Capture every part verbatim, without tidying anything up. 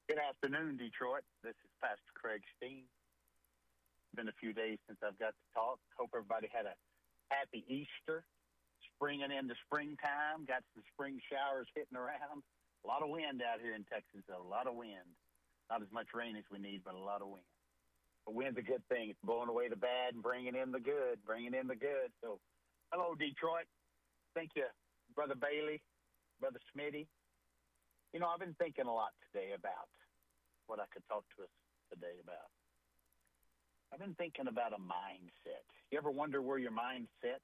Good afternoon, Detroit. This is Pastor Craig Steen. Been a few days since I've got to talk. Hope everybody had a happy Easter. Springing into springtime. Got some spring showers hitting around. A lot of wind out here in Texas, though. A lot of wind. Not as much rain as we need, but a lot of wind. But wind's a good thing. It's blowing away the bad and bringing in the good. Bringing in the good. So, hello, Detroit. Thank you, Brother Bailey, Brother Smitty. You know, I've been thinking a lot today about what I could talk to us today about. I've been thinking about a mindset. You ever wonder where your mind sits?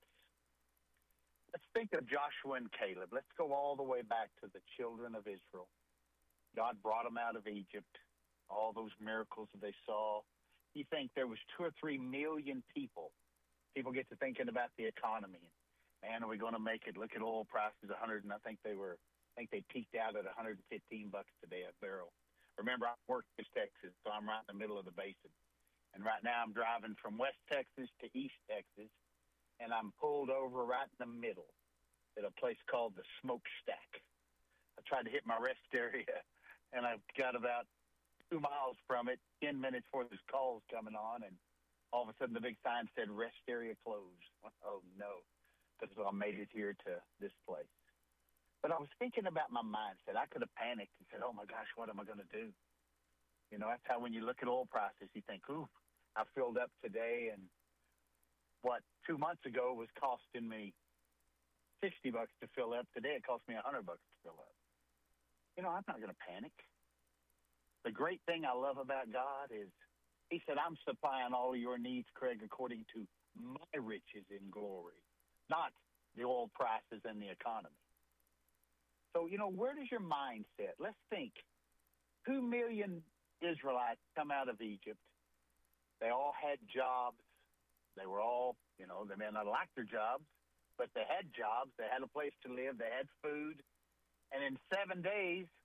Let's think of Joshua and Caleb. Let's go all the way back to the children of Israel. God brought them out of Egypt, all those miracles that they saw. You think there was two or three million people. People get to thinking about the economy. Man, are we going to make it? Look at oil prices, one hundred, and I think they were, I think they peaked out at one hundred fifteen bucks today a barrel. Remember, I work in Texas, so I'm right in the middle of the basin. And right now I'm driving from West Texas to East Texas, and I'm pulled over right in the middle at a place called the Smokestack. I tried to hit my rest area, and I've got about two miles from it, ten minutes before this call's coming on, and all of a sudden the big sign said, rest area closed. Oh, no, because I made it here to this place. But I was thinking about my mindset. I could have panicked and said, oh, my gosh, what am I going to do? You know, that's how when you look at oil prices, you think, ooh, I filled up today, and what two months ago was costing me sixty bucks to fill up. Today it costs me one hundred bucks to fill up. You know, I'm not going to panic. The great thing I love about God is he said, I'm supplying all of your needs, Craig, according to my riches in glory, not the oil prices and the economy. So, you know, where does your mind sit? Let's think. Two million Israelites come out of Egypt. They all had jobs. They were all, you know, they may not like their jobs, but they had jobs. They had a place to live. They had food. And in seven days,